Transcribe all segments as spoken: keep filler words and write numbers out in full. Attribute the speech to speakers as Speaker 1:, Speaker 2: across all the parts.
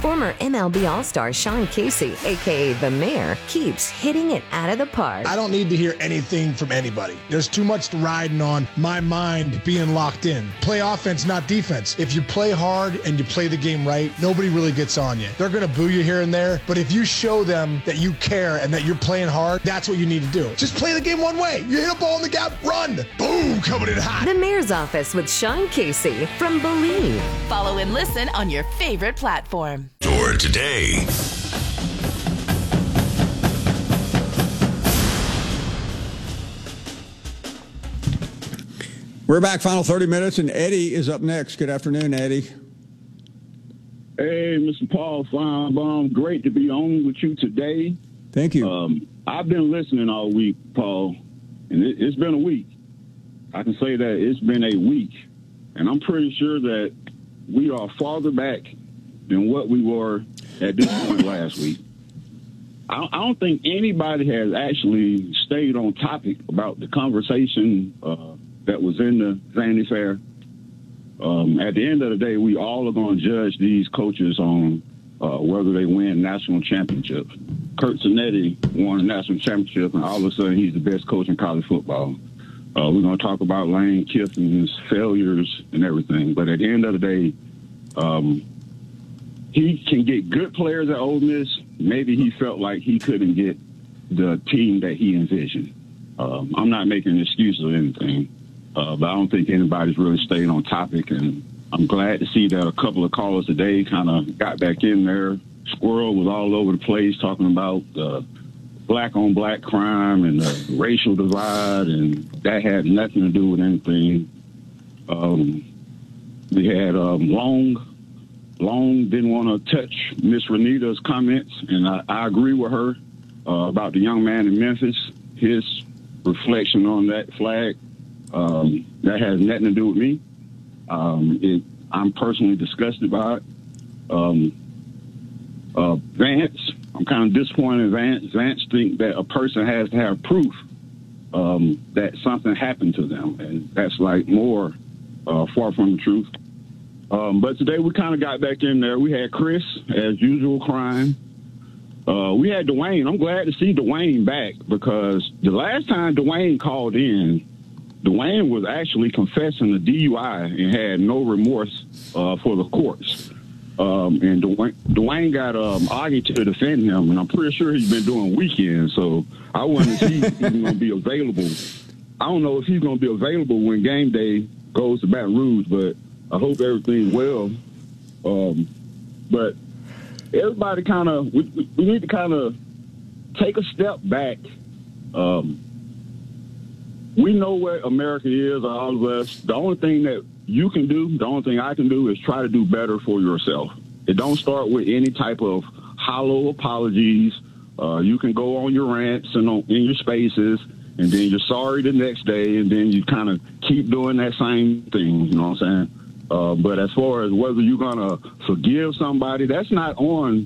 Speaker 1: Former M L B All-Star Sean Casey, a k a. The Mayor, keeps hitting it out of the park.
Speaker 2: I don't need to hear anything from anybody. There's too much riding on my mind being locked in. Play offense, not defense. If you play hard and you play the game right, nobody really gets on you. They're going to boo you here and there, but if you show them that you care and that you're playing hard, that's what you need to do. Just play the game one way. You hit a ball in the gap, run. Boom, coming in hot.
Speaker 1: The Mayor's Office with Sean Casey from Believe.
Speaker 3: Follow and listen on your favorite platform.
Speaker 4: For today.
Speaker 5: We're back, final thirty minutes, and Eddie is up next. Good afternoon, Eddie.
Speaker 6: Hey, Mister Paul Feinbaum, great to be on with you today.
Speaker 5: Thank you.
Speaker 6: Um, I've been listening all week, Paul, and it, it's been a week. I can say that it's been a week, and I'm pretty sure that we are farther back than what we were at this point last week. I, I don't think anybody has actually stayed on topic about the conversation uh, that was in the Vanity Fair. Um, at the end of the day, we all are going to judge these coaches on uh, whether they win national championships. Curt Cinetti won a national championship, and all of a sudden he's the best coach in college football. Uh, we're going to talk about Lane Kiffin's failures and everything. But at the end of the day, um, he can get good players at Ole Miss. Maybe he felt like he couldn't get the team that he envisioned. Um, I'm not making an excuse or anything, uh, but I don't think anybody's really staying on topic. And I'm glad to see that a couple of callers today kind of got back in there. Squirrel was all over the place talking about uh, black-on-black crime and the racial divide, and that had nothing to do with anything. Um, we had um, Long. Long didn't want to touch Miss Renita's comments, and I, I agree with her uh, about the young man in Memphis. His reflection on that flag, um, that has nothing to do with me. Um, it, I'm personally disgusted by it. Um, uh, Vance, I'm kind of disappointed in Vance. Vance think that a person has to have proof um, that something happened to them, and that's like more uh, far from the truth. Um, but today we kind of got back in there. We had Chris, as usual, crying. Uh, we had Dwayne. I'm glad to see Dwayne back, because the last time Dwayne called in, Dwayne was actually confessing a D U I and had no remorse uh, for the courts. Um, and Dwayne, Dwayne got um, Augie to defend him, and I'm pretty sure he's been doing weekends. So I wonder if he's even going to be available. I don't know if he's going to be available when game day goes to Baton Rouge, but I hope everything's well. Um, but everybody kind of, we, we need to kind of take a step back. Um, we know where America is, all of us. The only thing that you can do, the only thing I can do is try to do better for yourself. It don't start with any type of hollow apologies. Uh, you can go on your rants and on, in your spaces, and then you're sorry the next day, and then you kind of keep doing that same thing, you know what I'm saying? Uh, but as far as whether you're going to forgive somebody, that's not on.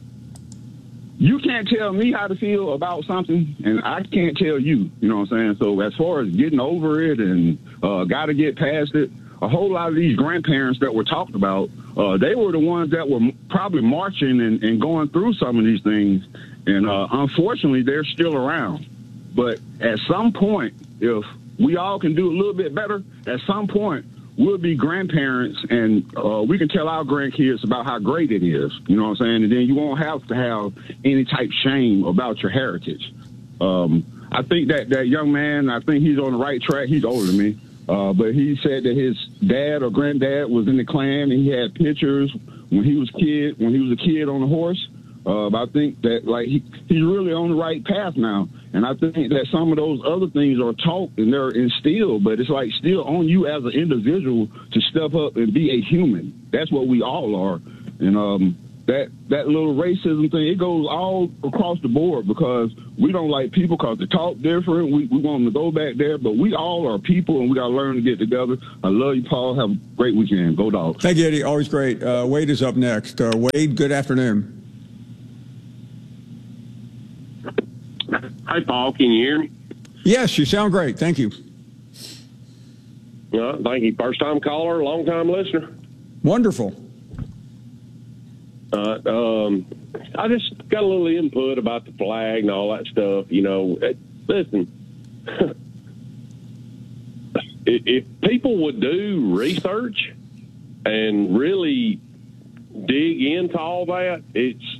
Speaker 6: You can't tell me how to feel about something, and I can't tell you, you know what I'm saying? So as far as getting over it and uh, got to get past it, a whole lot of these grandparents that we're talking about, uh, they were the ones that were probably marching and, and going through some of these things. And uh, unfortunately, they're still around. But at some point, if we all can do a little bit better, at some point, we'll be grandparents, and uh, we can tell our grandkids about how great it is. You know what I'm saying? And then you won't have to have any type of shame about your heritage. Um, I think that that young man, I think he's on the right track. He's older than me. Uh, but he said that his dad or granddad was in the Klan, and he had pictures when he was kid, when he was a kid on a horse. Uh, but I think that, like, he, he's really on the right path now. And I think that some of those other things are taught and they're instilled, but it's like still on you as an individual to step up and be a human. That's what we all are. And um, that that little racism thing, it goes all across the board, because we don't like people because they talk different. We, we want them to go back there, but we all are people, and we got to learn to get together. I love you, Paul. Have a great weekend. Go Dogs.
Speaker 5: Thank you, Eddie. Always great. Uh, Wade is up next. Uh, Wade, good afternoon.
Speaker 7: Hi, Paul. Can you hear me?
Speaker 5: Yes, you sound great. Thank you.
Speaker 7: Uh, thank you. First-time caller, long-time listener.
Speaker 5: Wonderful.
Speaker 4: Uh, um, I just got a little input about the flag and all that stuff. You know, listen, if people would do research and really dig into all that, it's,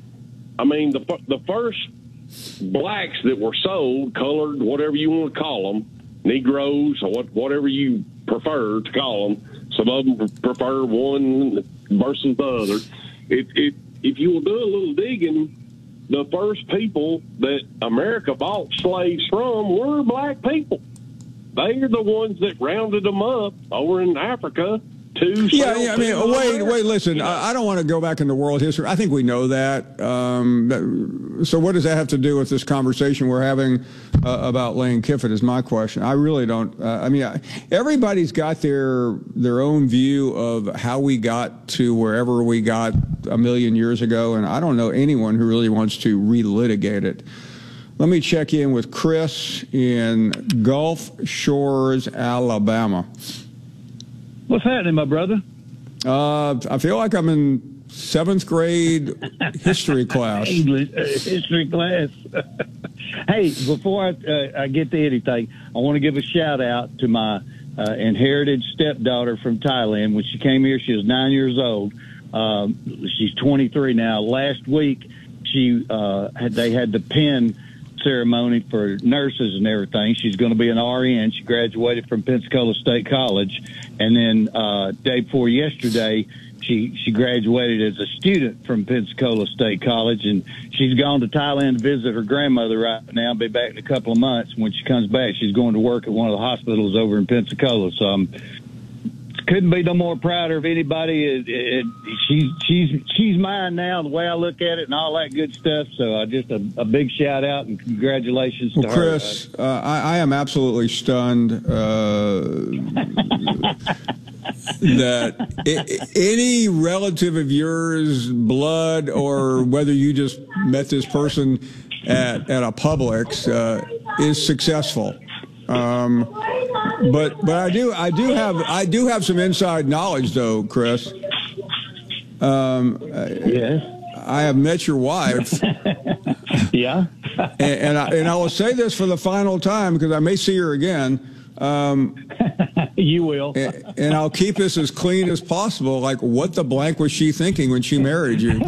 Speaker 4: I mean, the the first blacks that were sold, colored, whatever you want to call them, Negroes or what, whatever you prefer to call them. Some of them prefer one versus the other. It, it, if you will do a little digging, the first people that America bought slaves from were black people. They are the ones that rounded them up over in Africa.
Speaker 5: Yeah, yeah, I mean, wait, wait, listen, you know? I, I don't want to go back into world history. I think we know that. Um, that so what does that have to do with this conversation we're having uh, about Lane Kiffin is my question. I really don't. Uh, I mean, I, everybody's got their their own view of how we got to wherever we got a million years ago, and I don't know anyone who really wants to relitigate it. Let me check in with Chris in Gulf Shores, Alabama.
Speaker 7: What's happening, my brother?
Speaker 5: Uh, I feel like I'm in seventh grade history class.
Speaker 7: English uh, history class. Hey, before I, uh, I get to anything, I want to give a shout out to my uh, inherited stepdaughter from Thailand. When she came here, she was nine years old. Um, she's twenty-three now. Last week, she uh, had, they had the pin ceremony for nurses and everything. She's going to be an R N. She graduated from Pensacola State College. And then uh, day before yesterday, she, she graduated as a student from Pensacola State College. And she's gone to Thailand to visit her grandmother right now. Be back in a couple of months. When she comes back, she's going to work at one of the hospitals over in Pensacola. So I'm couldn't be no more prouder of anybody. It, it, she's she's she's mine now. The way I look at it and all that good stuff. So I uh, just a, a big shout out and congratulations
Speaker 5: well,
Speaker 7: to
Speaker 5: Chris, her. Chris, uh, I, I am absolutely stunned uh, that I, any relative of yours, blood, or whether you just met this person at at a Publix, uh, is successful. Um, but but I do I do have I do have some inside knowledge though, Chris. Um,
Speaker 7: yes.
Speaker 5: I have met your wife.
Speaker 7: Yeah.
Speaker 5: and, and I and I will say this for the final time because I may see her again. Um,
Speaker 7: you will.
Speaker 5: And, and I'll keep this as clean as possible. Like, what the blank was she thinking when she married you?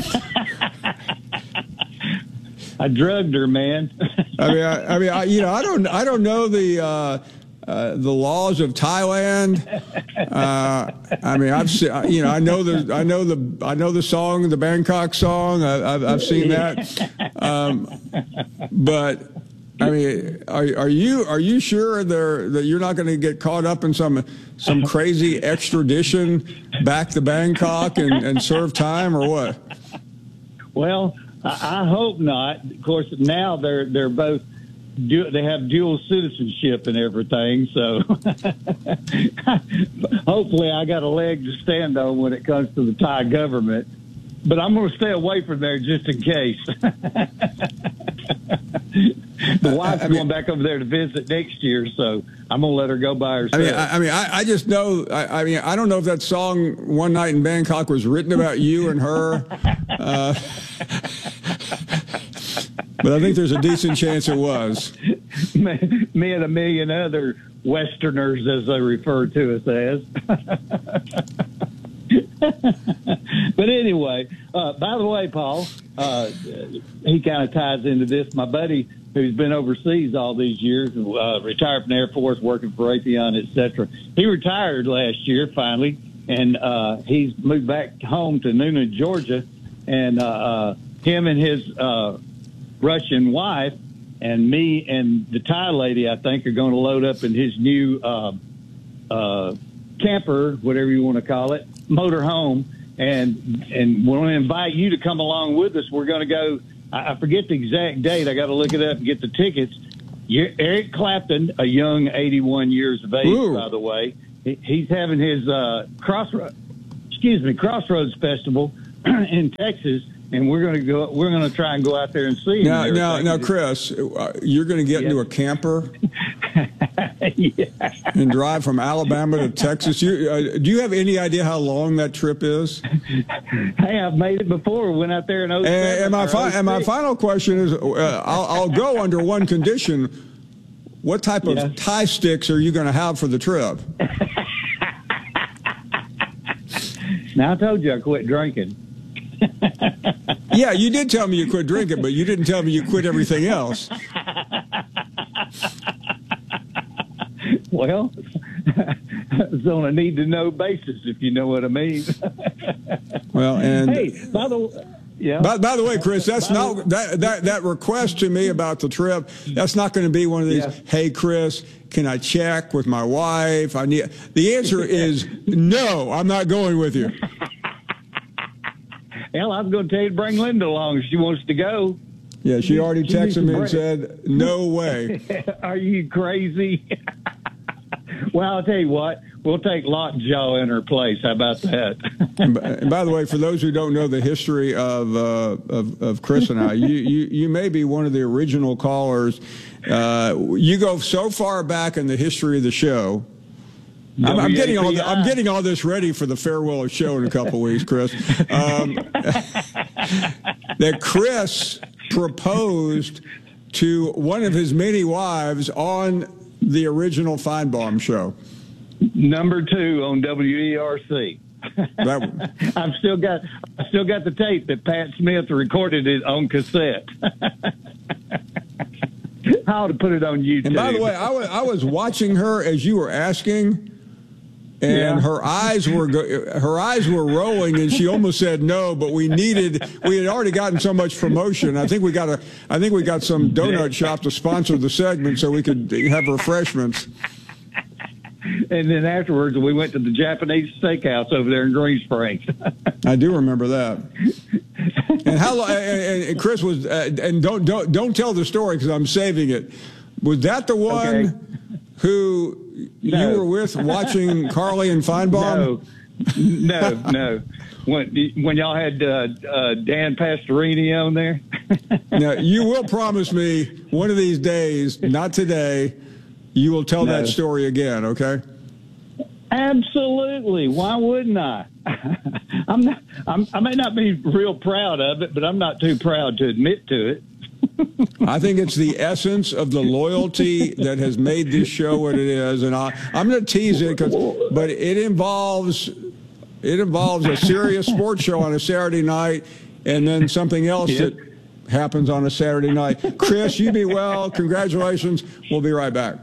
Speaker 7: I drugged her, man.
Speaker 5: I mean, I, I mean, I, you know, I don't, I don't know the uh, uh, the laws of Thailand. Uh, I mean, I've, seen, you know, I know the, I know the, I know the song, the Bangkok song. I, I've, I've seen that. Um, but I mean, are, are you, are you sure there that you're not going to get caught up in some, some crazy extradition back to Bangkok and, and serve time or what?
Speaker 7: Well, I hope not. Of course, now they're they're both they have dual citizenship and everything. So hopefully, I got a leg to stand on when it comes to the Thai government. But I'm going to stay away from there just in case. The wife's I mean, going back over there to visit next year, so I'm going to let her go by herself.
Speaker 5: I mean, I, I, mean, I, I just know. I, I mean, I don't know if that song "One Night in Bangkok" was written about you and her, uh, but I think there's a decent chance it was.
Speaker 7: Me, me and a million other Westerners, as they refer to us as. But anyway, uh, by the way, Paul, uh, he kind of ties into this. My buddy, who's been overseas all these years, uh, retired from the Air Force, working for Raytheon, et cetera. He retired last year, finally, and uh, he's moved back home to Newnan, Georgia. And uh, uh, him and his uh, Russian wife and me and the Thai lady, I think, are going to load up in his new uh, uh, camper, whatever you want to call it, motor home. And and we want to invite you to come along with us. We're going to go, I forget the exact date. I got to look it up and get the tickets. You're, Eric Clapton, a young eighty-one years of age, Ooh. by the way, he, he's having his uh, Crossroads, excuse me, Crossroads Festival in Texas, and we're going to go. We're going to try and go out there and see him.
Speaker 5: Now, now, now, Chris, uh, you're going to get yeah. into a camper.
Speaker 7: yeah.
Speaker 5: and drive from Alabama to Texas. You, uh, do you have any idea how long that trip is?
Speaker 7: Hey, I've made it before. Went out there in oh seven.
Speaker 5: And, and, my, fi- and my final question is, uh, I'll, I'll go under one condition. What type of yeah. Thai sticks are you going to have for the trip?
Speaker 7: Now, I told you I quit drinking.
Speaker 5: Yeah, you did tell me you quit drinking, but you didn't tell me you quit everything else.
Speaker 7: Well, it's on a need-to-know basis, if you know what I mean.
Speaker 5: Well, and
Speaker 7: hey, by the way, yeah.
Speaker 5: By, by the way, Chris, that's not that, that that request to me about the trip. That's not going to be one of these. Yeah. Hey, Chris, can I check with my wife? I need. The answer is no. I'm not going with you.
Speaker 7: Hell, I was going to tell you to bring Linda along if she wants to go.
Speaker 5: Yeah, she already she texted me and said, no way.
Speaker 7: Are you crazy? Well, I'll tell you what. We'll take Lockjaw in her place. How about that?
Speaker 5: and, by, and by the way, for those who don't know the history of uh, of, of Chris and I, you, you, you may be one of the original callers. Uh, you go so far back in the history of the show. I'm, I'm getting all the, I'm getting all this ready for the farewell show in a couple of weeks, Chris. Um, that Chris proposed to one of his many wives on the original Feinbaum show.
Speaker 7: Number two on W E R C. That, I've still got I still got the tape that Pat Smith recorded it on cassette. I ought to put it on YouTube.
Speaker 5: And by the way, I was, I was watching her as you were asking. And yeah. her eyes were go- her eyes were rolling, and she almost said no. But we needed we had already gotten so much promotion. I think we got a I think we got some donut shop to sponsor the segment so we could have refreshments.
Speaker 7: And then afterwards, we went to the Japanese steakhouse over there in Green Springs.
Speaker 5: I do remember that. And how long? And, and Chris was uh, and don't don't don't tell the story because I'm saving it. Was that the one okay. who? No. You were with watching Carly and Feinbaum?
Speaker 7: No, no, no. When, when y'all had uh, uh, Dan Pastorini on there?
Speaker 5: Now, you will promise me one of these days, not today, you will tell no. that story again, okay?
Speaker 7: Absolutely. Why wouldn't I? I'm not, I'm, I may not be real proud of it, but I'm not too proud to admit to it.
Speaker 5: I think it's the essence of the loyalty that has made this show what it is, and I, I'm going to tease it, cause, but it involves it involves a serious sports show on a Saturday night, and then something else yeah. that happens on a Saturday night. Chris, you be well. Congratulations. We'll be right back.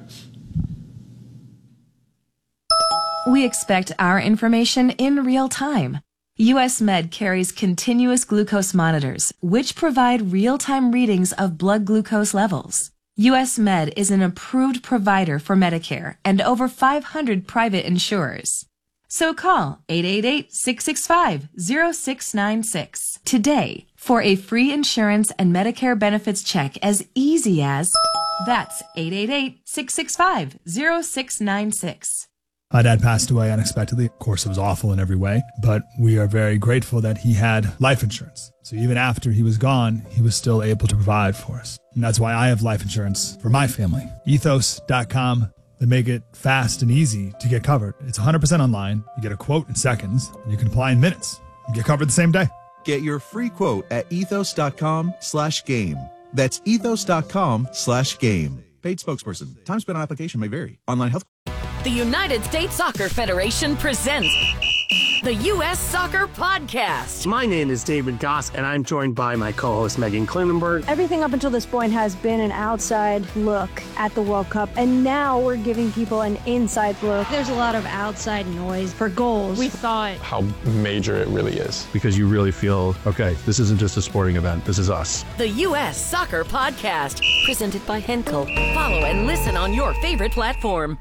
Speaker 8: We expect our information in real time. U S Med carries continuous glucose monitors, which provide real-time readings of blood glucose levels. U S Med is an approved provider for Medicare and over five hundred private insurers. So call eight eight eight, six six five, zero six nine six today for a free insurance and Medicare benefits check as easy as that's eight eight eight, six six five, zero six nine six.
Speaker 9: My dad passed away unexpectedly. Of course, it was awful in every way, but we are very grateful that he had life insurance. So even after he was gone, he was still able to provide for us. And that's why I have life insurance for my family. ethos dot com. They make it fast and easy to get covered. It's one hundred percent online. You get a quote in seconds, and you can apply in minutes and get covered the same day.
Speaker 10: Get your free quote at ethos dot com slash game. That's ethos dot com slash game. Paid spokesperson. Time spent on application may vary. Online health.
Speaker 3: The United States Soccer Federation presents the U S Soccer Podcast.
Speaker 11: My name is David Goss, and I'm joined by my co-host Megan Klinenberg.
Speaker 12: Everything up until this point has been an outside look at the World Cup, and now we're giving people an inside look. There's a lot of outside noise for goals. We thought
Speaker 13: how major it really is.
Speaker 14: Because you really feel, okay, this isn't just a sporting event, this is us.
Speaker 3: The U S Soccer Podcast, presented by Henkel. Follow and listen on your favorite platform.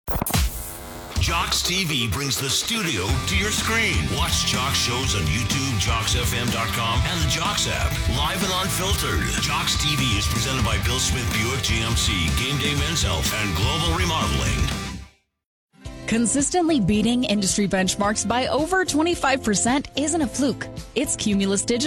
Speaker 15: Jocks T V brings the studio to your screen. Watch Jocks shows on YouTube, jocks f m dot com, and the Jocks app. Live and unfiltered. Jocks T V is presented by Bill Smith Buick G M C, Game Day Men's Health, and Global Remodeling.
Speaker 16: Consistently beating industry benchmarks by over twenty-five percent isn't a fluke. It's Cumulus Digital.